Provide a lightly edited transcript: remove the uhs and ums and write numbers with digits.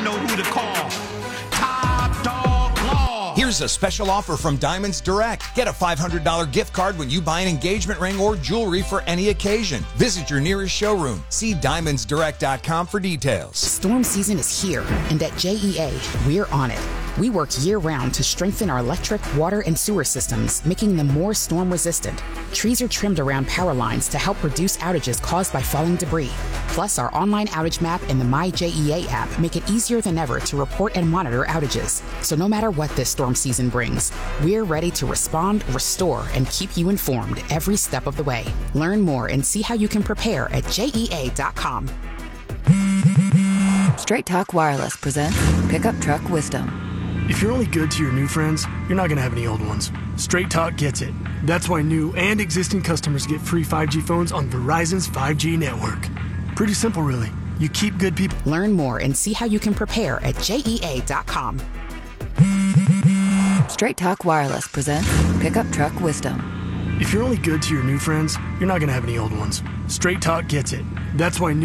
know who to call. Top Dog Law. Here's a special offer from Diamonds Direct. Get a $500 gift card when you buy an engagement ring or jewelry for any occasion. Visit your nearest showroom. See diamondsdirect.com for details. Storm season is here, and at JEA, we're on it. We work year-round to strengthen our electric, water, and sewer systems, making them more storm-resistant. Trees are trimmed around power lines to help reduce outages caused by falling debris. Plus, our online outage map and the MyJEA app make it easier than ever to report and monitor outages. So no matter what this storm season brings, we're ready to respond, restore, and keep you informed every step of the way. Learn more and see how you can prepare at JEA.com. Straight Talk Wireless presents Pickup Truck Wisdom. If you're only good to your new friends, you're not going to have any old ones. Straight Talk gets it. That's why new and existing customers get free 5G phones on Verizon's 5G network. Pretty simple, really. You keep good people. Learn more and see how you can prepare at JEA.com. Straight Talk Wireless presents Pickup Truck Wisdom. If you're only good to your new friends, you're not going to have any old ones. Straight Talk gets it. That's why new